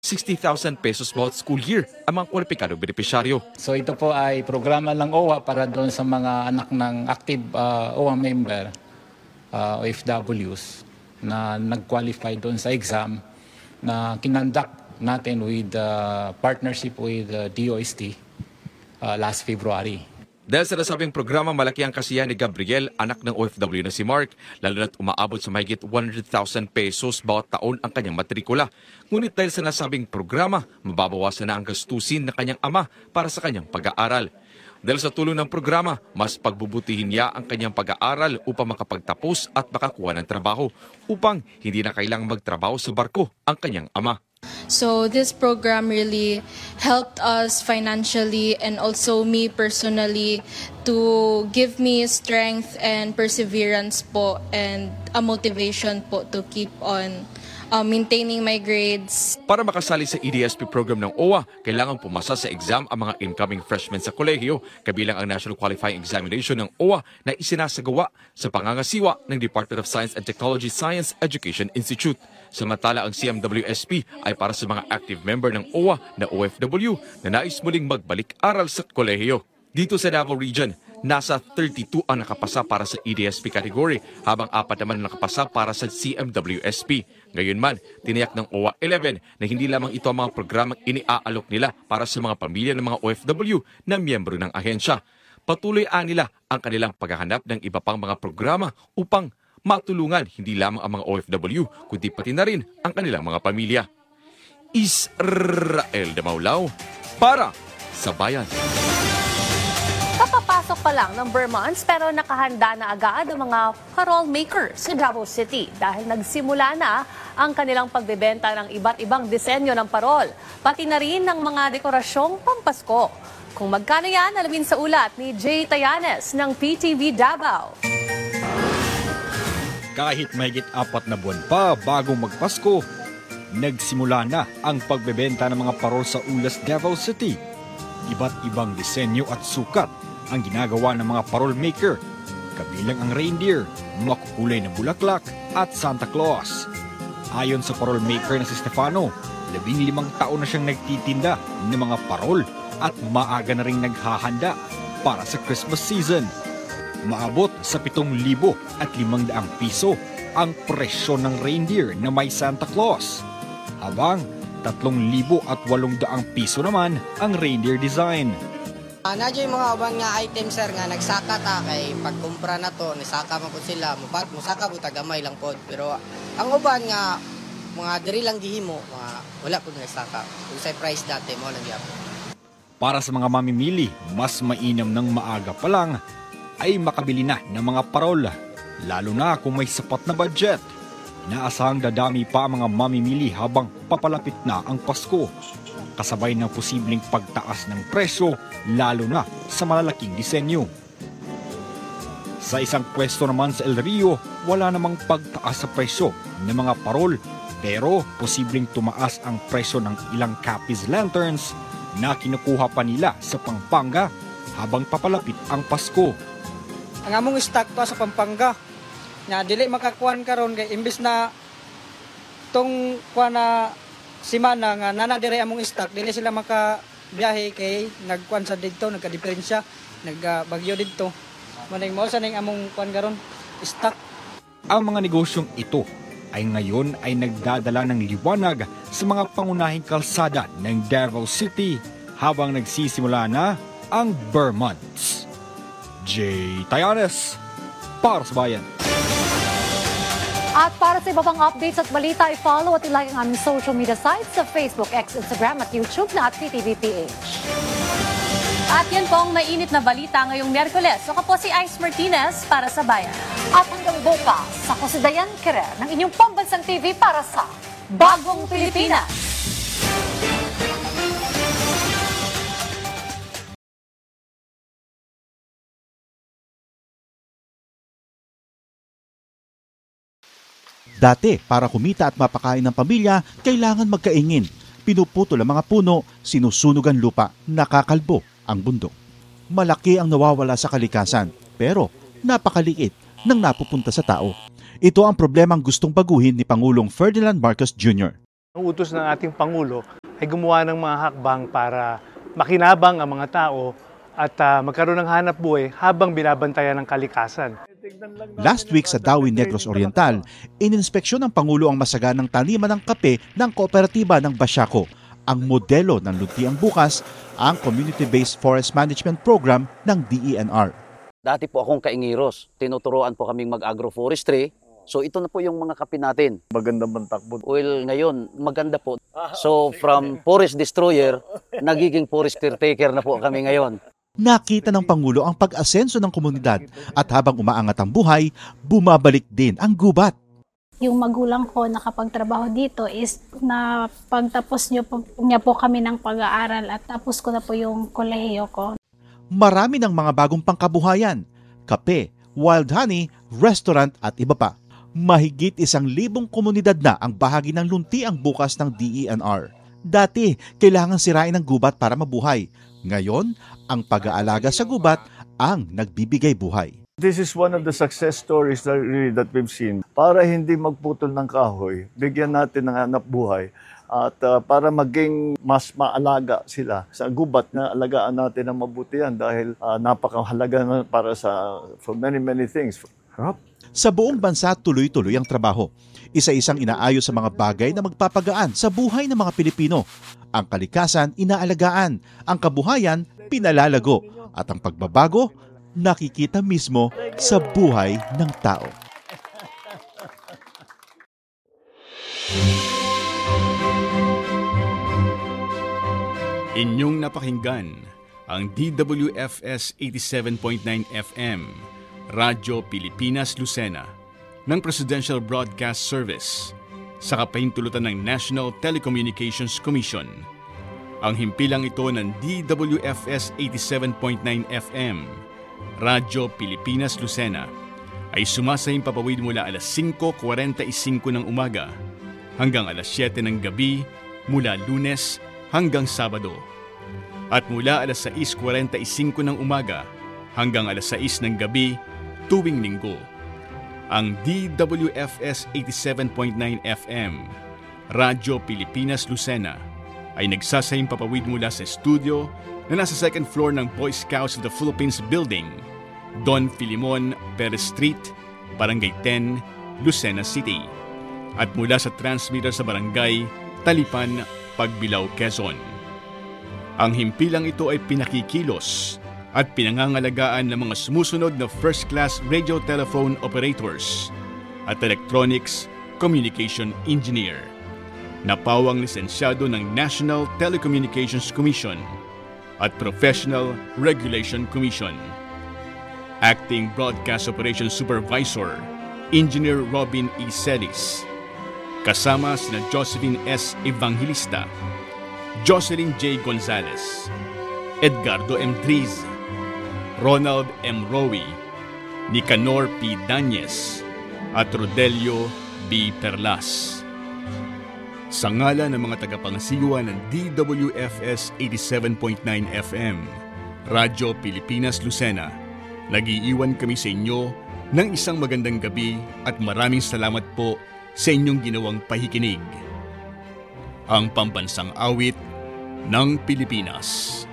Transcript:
60,000 pesos bawat school year ang mga kwalipikadong benepisyaryo. So ito po ay programa ng OWA para doon sa mga anak ng active OWA member, OFWs, na nag-qualify doon sa exam na kinonduct natin with partnership with DOST last February. Dahil sa nasabing programa, malaki ang kasiyahan ni Gabriel, anak ng OFW na si Mark, lalo na't umaabot sa mahigit 100,000 pesos bawat taon ang kanyang matrikula. Ngunit dahil sa nasabing programa, mababawasan na ang gastusin ng kanyang ama para sa kanyang pag-aaral. Dahil sa tulong ng programa, mas pagbubutihin niya ang kanyang pag-aaral upang makapagtapos at makakuha ng trabaho upang hindi na kailangang magtrabaho sa barko ang kanyang ama. So this program really helped us financially and also me personally to give me strength and perseverance po and a motivation po to keep on maintaining my grades. Para makasali sa EDSP program ng OWA, kailangan pumasa sa exam ang mga incoming freshmen sa kolehiyo, kabilang ang National Qualifying Examination ng OWA na isinasagawa sa pangangasiwa ng Department of Science and Technology Science Education Institute. Samantala ang CMWSP ay para sa mga active member ng OWA na OFW na nais muling magbalik-aral sa kolehiyo. Dito sa Davao Region, nasa 32 ang nakapasa para sa EDSP category, habang 4 naman nakapasa para sa CMWSP. Gayunman, tiniyak ng OWA 11 na hindi lamang ito ang mga programang iniaalok nila para sa mga pamilya ng mga OFW na miyembro ng ahensya. Patuloy nila ang kanilang paghahanap ng iba pang mga programa upang matulungan hindi lamang ang mga OFW, kundi pati na rin ang kanilang mga pamilya. Israel de Maulao para sa Bayan. Kapapasok pa lang ng Vermonts pero nakahanda na agad ang mga parol makers sa Davao City dahil nagsimula na ang kanilang pagbebenta ng iba't ibang disenyo ng parol, pati na rin ng mga dekorasyong pampasko. Kung magkano yan, alamin sa ulat ni Jay Tayanes ng PTV Davao. Kahit mahigit 4 na buwan pa bago magpasko, nagsimula na ang pagbebenta ng mga parol sa Ulas, Davao City. Iba't ibang disenyo at sukat ang ginagawa ng mga parol maker, kabilang ang reindeer, makukulay na bulaklak at Santa Claus. Ayon sa parol maker na si Stefano, 15 taon na siyang nagtitinda ng mga parol at maaga na ring naghahanda para sa Christmas season. Maabot sa 7,500 piso ang presyo ng reindeer na may Santa Claus, habang 3,800 piso naman ang reindeer design. Nadyo yung mga uban nga items sir nga nagsaka ta kay pagkumpra na to nisaka man po sila musaka po tagamay lang po, pero ang uban nga mga diri lang gihimo wala po nagsaka kung sa price dati mo lang gyapon. Para sa mga mamimili, mas mainam ng maaga pa lang ay makabili na ng mga parol, lalo na kung may sapat na budget. Inaasahang dadami pa ang mga mamimili habang papalapit na ang Pasko, kasabay ng posibleng pagtaas ng presyo, lalo na sa malalaking disenyo. Sa isang pwesto naman sa El Rio, wala namang pagtaas sa presyo ng mga parol, pero posibleng tumaas ang presyo ng ilang Capiz lanterns na kinukuha pa nila sa Pampanga habang papalapit ang Pasko. Ang among stock to sa Pampanga na dili makakuan karon kay imbis na tong kuan na simana nga nana dire among stock dili sila makabiyahe kay nagkuan sa didto nagka-diferensya nagbagyo didto maning mao sa ning among kuan karon stock. Ang mga negosyong ito ay ngayon ay nagdadala ng liwanag sa mga pangunahing kalsada ng Davao City habang nagsisimula na ang Vermonts. Jay Tayanes para sa Bayan. At para sa iba pang updates at balita, i-follow at i-like ang aming social media sites sa Facebook, X, Instagram at YouTube na at PTVPH. At yan po ang mainit na balita ngayong Miyerkules. So po si Ice Martinez para sa Bayan. At hanggang bukas, ako si Dayan Kerer ng inyong pambansang TV para sa Bagong Pilipinas. Dati, para kumita at mapakain ng pamilya, kailangan magkaingin. Pinuputol ang mga puno, sinusunog ang lupa, nakakalbo ang bundok. Malaki ang nawawala sa kalikasan, pero napakaliit ng napupunta sa tao. Ito ang problemang gustong baguhin ni Pangulong Ferdinand Marcos Jr. Ang utos ng ating Pangulo ay gumawa ng mga hakbang para makinabang ang mga tao at magkaroon ng hanap buhay habang binabantayan ng kalikasan. Last week sa Dawi Negros Oriental, ininspeksyon ng Pangulo ang masaganang taniman ng kape ng kooperatiba ng Basiaco. Ang modelo ng Luntiang Bukas, ang Community-Based Forest Management Program ng DENR. Dati po akong kaingiros, tinuturuan po kaming mag-agroforestry. So ito na po yung mga kape natin. Maganda bang takbo? Well, ngayon, maganda po. So from forest destroyer, nagiging forest caretaker na po kami ngayon. Nakita ng Pangulo ang pag-asenso ng komunidad at habang umaangat ang buhay, bumabalik din ang gubat. Yung magulang ko nakapagtrabaho dito is na pagtapos niya po kami ng pag-aaral at tapos ko na po yung kolehiyo ko. Marami ng mga bagong pangkabuhayan, kape, wild honey, restaurant at iba pa. Mahigit 1,000 komunidad na ang bahagi ng Luntiang Bukas ng DENR. Dati, kailangan sirain ang gubat para mabuhay. Ngayon, ang pag-aalaga sa gubat ang nagbibigay buhay. This is one of the success stories that we've seen. Para hindi magputol ng kahoy, bigyan natin ng hanap buhay at para maging mas maalaga sila sa gubat na alagaan natin ng mabuti yan dahil napakahalaga na para for many things. Sa buong bansa, tuloy-tuloy ang trabaho. Isa-isang inaayos sa mga bagay na magpapagaan sa buhay ng mga Pilipino. Ang kalikasan, inaalagaan. Ang kabuhayan, pinalalago. At ang pagbabago, nakikita mismo sa buhay ng tao. Inyong napakinggan ang DWFS 87.9 FM, Radyo Pilipinas Lucena, ng Presidential Broadcast Service sa kapahintulutan ng National Telecommunications Commission. Ang himpilang ito ng DWFS 87.9 FM, Radyo Pilipinas Lucena, ay sumasayang papawid mula alas 5:45 ng umaga hanggang alas 7 ng gabi mula Lunes hanggang Sabado at mula alas 6:45 ng umaga hanggang alas 6 ng gabi tuwing Linggo. Ang DWFS 87.9 FM, Radyo Pilipinas Lucena, ay nagsasayang papawid mula sa studio na nasa second floor ng Boy Scouts of the Philippines Building, Don Filimon Perez Street, Barangay 10, Lucena City, at mula sa transmitter sa Barangay Talipan, Pagbilao, Quezon. Ang himpilang ito ay pinakikilos at pinangangalagaan ng mga sumusunod na first-class radio telephone operators at electronics communication engineer na pawang lisensyado ng National Telecommunications Commission at Professional Regulation Commission. Acting Broadcast Operations Supervisor, Engineer Robin E. Celis. Kasama sina Josephine S. Evangelista, Jocelyn J. Gonzalez, Edgardo M. Triz, Ronald M. Rowi, Nicanor P. Dañez, at Rodelio B. Perlas. Sa ngalan ng mga tagapangasiwa ng DWFS 87.9 FM, Radyo Pilipinas Lucena, nag-iiwan kami sa inyo ng isang magandang gabi at maraming salamat po sa inyong ginawang pakikinig. Ang pambansang awit ng Pilipinas.